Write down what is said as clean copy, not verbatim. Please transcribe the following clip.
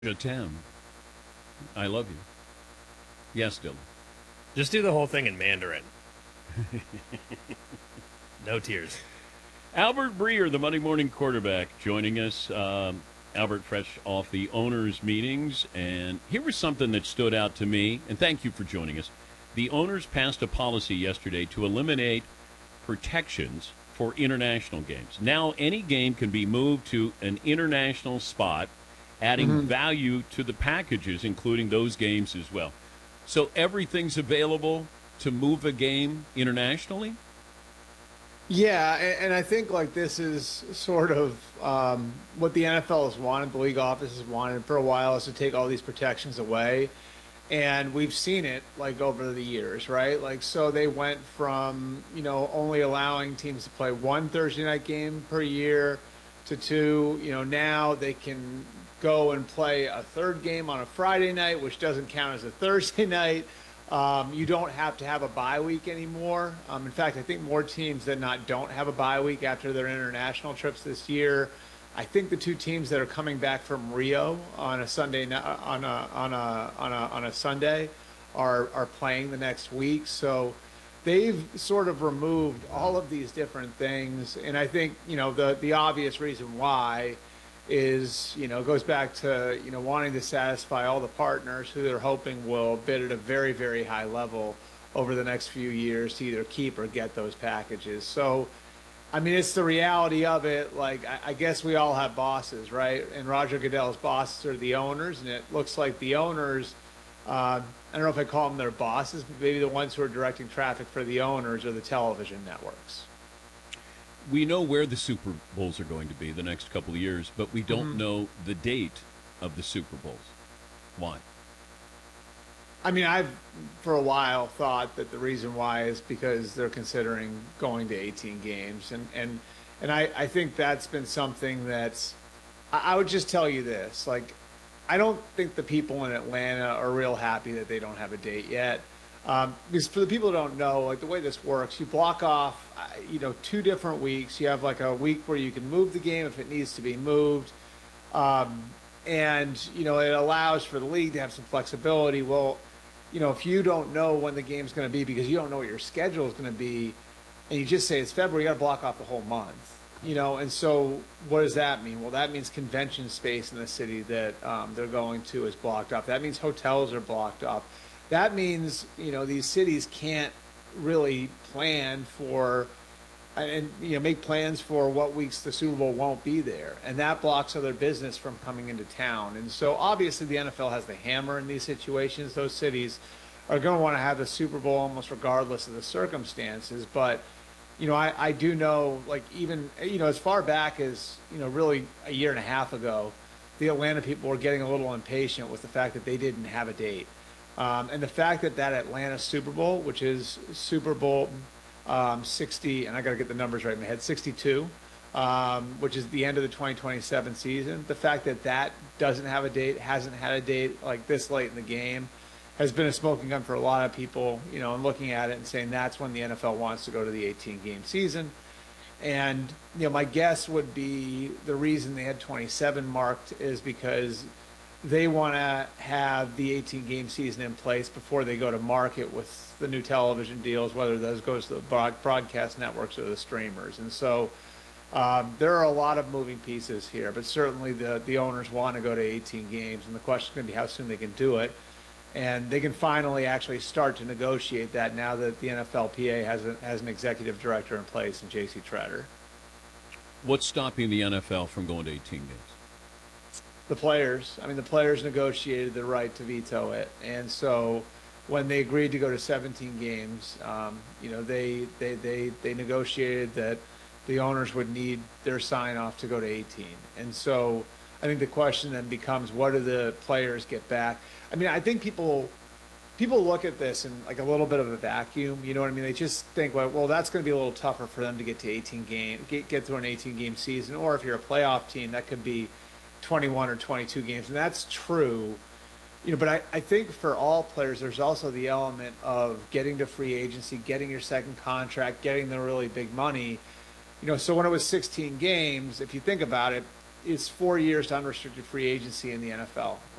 To 10. I love you. Yes, Dylan. Just do the whole thing in Mandarin. No tears. Albert Breer, the Monday morning quarterback, joining us. Albert, fresh off the owners' meetings. And here was something that stood out to me, and thank you for joining us. The owners passed a policy yesterday to eliminate protections for international games. Now, any game can be moved to an international spot, adding value to the packages, including those games as well. So everything's available to move a game internationally? Yeah, and I think like this is sort of what the NFL has wanted, the league office has wanted for a while, is to take all these protections away. And we've seen it like over the years, right? Like, so they went from, only allowing teams to play one Thursday night game per year to two. Now they can go and play a third game on a Friday night, which doesn't count as a Thursday night. You don't have to have a bye week anymore. In fact, I think more teams than not don't have a bye week after their international trips this year. I think the two teams that are coming back from Rio on a Sunday on a Sunday are playing the next week. So they've sort of removed all of these different things, and I think the obvious reason why is goes back to wanting to satisfy all the partners who they're hoping will bid at a very, very high level over the next few years to either keep or get those packages. So I mean, it's the reality of it. Like, I guess we all have bosses, right? And Roger Goodell's bosses are the owners, and it looks like the owners, I don't know if I call them their bosses, but maybe the ones who are directing traffic for the owners are the television networks. We know where the Super Bowls are going to be the next couple of years, but we don't know the date of the Super Bowls. Why? I mean, I've for a while thought that the reason why is because they're considering going to 18 games, and I think that's been something that's. I would just tell you this, like, I don't think the people in Atlanta are real happy that they don't have a date yet. Because for the people who don't know, like the way this works, you block off, 2 different weeks. You have like a week where you can move the game if it needs to be moved. And it allows for the league to have some flexibility. Well, if you don't know when the game's going to be because you don't know what your schedule is going to be, and you just say it's February, you got to block off the whole month. And so what does that mean? Well, that means convention space in the city that they're going to is blocked off. That means hotels are blocked off. That means, these cities can't really plan for and make plans for what weeks the Super Bowl won't be there, and that blocks other business from coming into town. And so obviously the NFL has the hammer in these situations. Those cities are going to want to have the Super Bowl almost regardless of the circumstances. But I do know, like, even as far back as really a year and a half ago, the Atlanta people were getting a little impatient with the fact that they didn't have a date. And the fact that Atlanta Super Bowl, which is Super Bowl 60, and I got to get the numbers right in my head, 62, which is the end of the 2027 season. The fact that doesn't have a date, hasn't had a date like this late in the game, has been a smoking gun for a lot of people, and looking at it and saying that's when the NFL wants to go to the 18-game season. And, my guess would be the reason they had 27 marked is because they want to have the 18-game season in place before they go to market with the new television deals, whether those goes to the broadcast networks or the streamers. And so there are a lot of moving pieces here, but certainly the owners want to go to 18 games, and the question is going to be how soon they can do it. And they can finally actually start to negotiate that now that the NFLPA has an executive director in place in J.C. Tretter. What's stopping the NFL from going to 18 games? The players. I mean, the players negotiated the right to veto it, and so when they agreed to go to 17 games, they negotiated that the owners would need their sign off to go to 18, and so I think the question then becomes, what do the players get back? I mean, I think people look at this in like a little bit of a vacuum. You know what I mean? They just think, well, that's going to be a little tougher for them to get to 18 game, get through an 18-game season, or if you're a playoff team, that could be 21 or 22 games, and that's true. But I think for all players, there's also the element of getting to free agency, getting your second contract, getting the really big money. So when it was 16 games, if you think about it, it's 4 years to unrestricted free agency in the NFL,